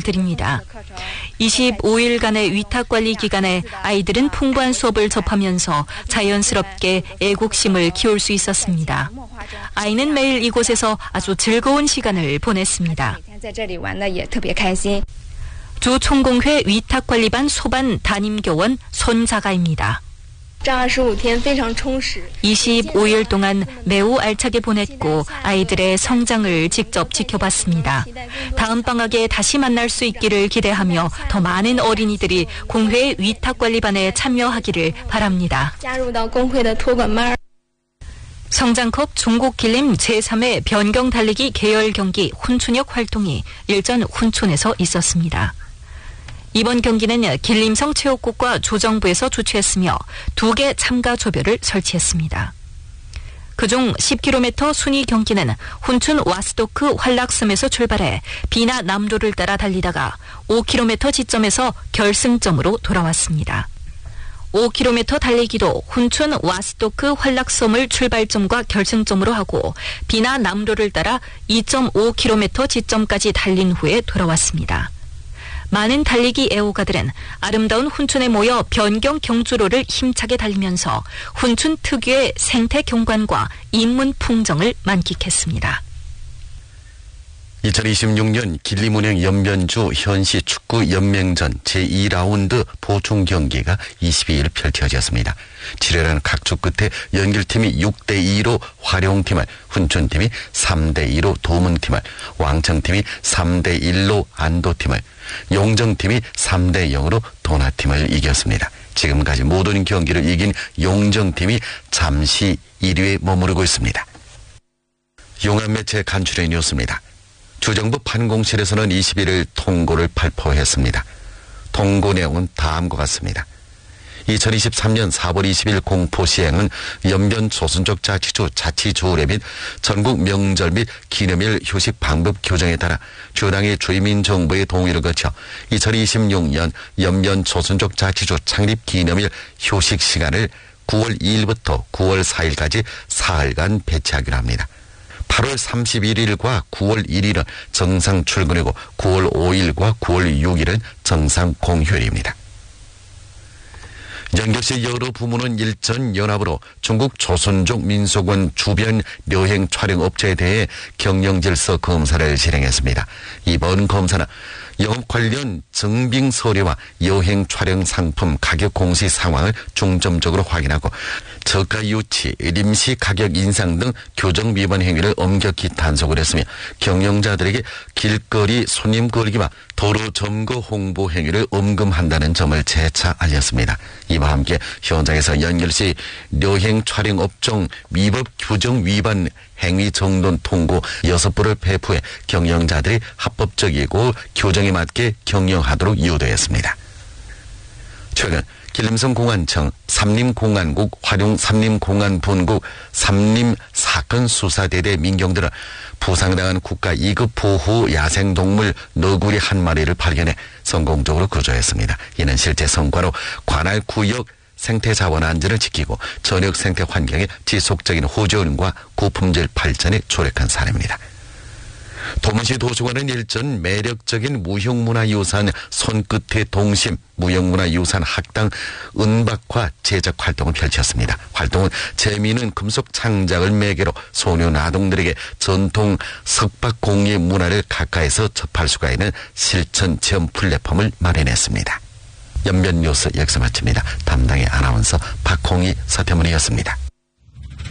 드립니다. 25일간의 위탁관리 기간에 아이들은 풍부한 수업을 접하면서 자연스럽게 애국심을 키울 수 있었습니다. 아이는 매일 이곳에서 아주 즐거운 시간을 보냈습니다. 조총공회 위탁관리반 소반 담임교원 손자가입니다. 25일 동안 매우 알차게 보냈고 아이들의 성장을 직접 지켜봤습니다. 다음 방학에 다시 만날 수 있기를 기대하며 더 많은 어린이들이 공회 위탁관리반에 참여하기를 바랍니다. 성장컵 중국 길림 제3회 변경 달리기 계열 경기 훈춘역 활동이 일전 훈춘에서 있었습니다. 이번 경기는 길림성 체육국과 조정부에서 주최했으며 2개 참가 조별을 설치했습니다. 그중 10km 순위 경기는 훈춘 와스도크 환락섬에서 출발해 비나 남도를 따라 달리다가 5km 지점에서 결승점으로 돌아왔습니다. 5km 달리기도 훈춘 와스도크 환락섬을 출발점과 결승점으로 하고 비나 남도를 따라 2.5km 지점까지 달린 후에 돌아왔습니다. 많은 달리기 애호가들은 아름다운 훈춘에 모여 변경 경주로를 힘차게 달리면서 훈춘 특유의 생태 경관과 인문 풍정을 만끽했습니다. 2026년 길림은행 연변주 현시 축구 연맹전 제2라운드 보충 경기가 22일 펼쳐졌습니다. 치열한 각축 끝에 연길팀이 6대2로 화룡팀을, 훈춘팀이 3대2로 도문팀을, 왕청팀이 3대1로 안도팀을, 용정팀이 3대0으로 도나팀을 이겼습니다. 지금까지 모든 경기를 이긴 용정팀이 잠시 1위에 머무르고 있습니다. 용암매체 간추린 뉴스입니다. 주정부 판공실에서는 21일 통고를 발표했습니다. 통고 내용은 다음과 같습니다. 2023년 4월 20일 공포 시행은 연변 조선족 자치주 자치조례 및 전국 명절 및 기념일 휴식 방법 규정에 따라 주당의 주민정부의 동의를 거쳐 2026년 연변 조선족 자치주 창립 기념일 휴식 시간을 9월 2일부터 9월 4일까지 사흘간 배치하기로 합니다. 8월 31일과 9월 1일은 정상 출근이고 9월 5일과 9월 6일은 정상 공휴일입니다. 연결시 여러 부문은 일전 연합으로 중국 조선족 민속원 주변 여행 촬영 업체에 대해 경영질서 검사를 실행했습니다. 이번 검사는 영업 관련 증빙 서류와 여행 촬영 상품 가격 공시 상황을 중점적으로 확인하고 저가 유치, 임시 가격 인상 등 규정 위반 행위를 엄격히 단속을 했으며 경영자들에게 길거리 손님 거리기와 도로 점거 홍보 행위를 엄금한다는 점을 재차 알렸습니다. 이와 함께 현장에서 연결시 여행 촬영 업종 위법 규정 위반 행위 정돈 통고 6부를 배포해 경영자들이 합법적이고 규정에 맞게 경영하도록 유도했습니다. 최근 길림성공안청, 삼림공안국, 화룡 삼림공안본국, 삼림사건수사대대 민경들은 부상당한 국가 2급 보호 야생동물 너구리 한 마리를 발견해 성공적으로 구조했습니다. 이는 실제 성과로 관할 구역 생태자원 안전을 지키고 전역 생태 환경의 지속적인 호전과 고품질 발전에 조력한 사례입니다. 도문시 도서관은 일전 매력적인 무형문화유산 손끝의 동심 무형문화유산 학당 은박화 제작 활동을 펼쳤습니다. 활동은 재미있는 금속 창작을 매개로 소년 아동들에게 전통 석박공예 문화를 가까이서 접할 수가 있는 실천 체험 플랫폼을 마련했습니다. 연변뉴스 여기서 마칩니다. 담당의 아나운서 박홍희 서태문이었습니다.